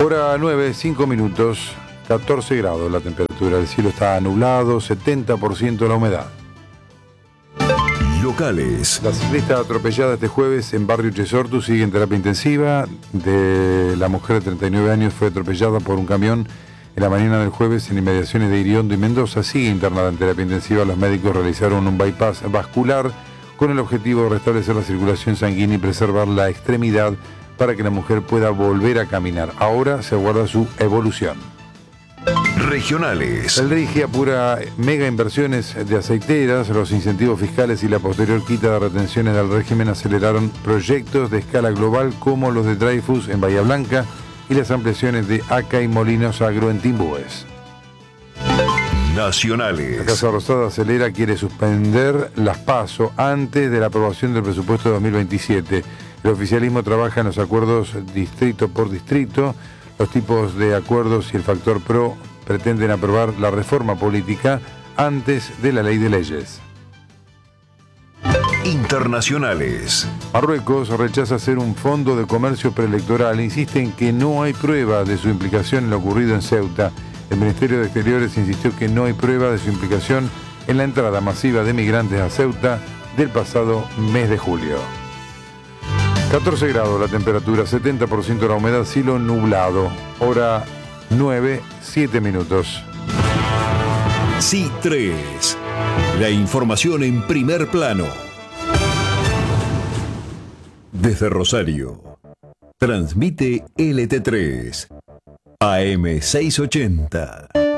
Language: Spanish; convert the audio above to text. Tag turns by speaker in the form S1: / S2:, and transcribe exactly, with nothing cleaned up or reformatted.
S1: Hora nueve, cinco minutos, catorce grados la temperatura. El cielo está nublado, setenta por ciento la humedad.
S2: Locales.
S1: La ciclista atropellada este jueves en Barrio Chesortu sigue en terapia intensiva. De la mujer de treinta y nueve años fue atropellada por un camión en la mañana del jueves en inmediaciones de Iriondo y Mendoza. Sigue internada en terapia intensiva. Los médicos realizaron un bypass vascular con el objetivo de restablecer la circulación sanguínea y preservar la extremidad para que la mujer pueda volver a caminar. Ahora se aguarda su evolución.
S2: Regionales.
S1: El RIGI apura mega inversiones de aceiteras, los incentivos fiscales y la posterior quita de retenciones del régimen aceleraron proyectos de escala global como los de Dreyfus en Bahía Blanca y las ampliaciones de A C A y Molinos Agro en Timbúes.
S2: Nacionales.
S1: La Casa Rosada acelera, quiere suspender las PASO antes de la aprobación del presupuesto de dos mil veintisiete. El oficialismo trabaja en los acuerdos distrito por distrito. Los tipos de acuerdos y el factor PRO pretenden aprobar la reforma política antes de la ley de leyes.
S2: Internacionales.
S1: Marruecos rechaza hacer un fondo de comercio preelectoral. Insiste en que no hay prueba de su implicación en lo ocurrido en Ceuta. El Ministerio de Exteriores insistió que no hay prueba de su implicación en la entrada masiva de migrantes a Ceuta del pasado mes de julio. catorce grados la temperatura, setenta por ciento la humedad, cielo nublado. Hora nueve, siete minutos.
S2: C I tres. La información en primer plano. Desde Rosario. Transmite L T tres. A M seiscientos ochenta.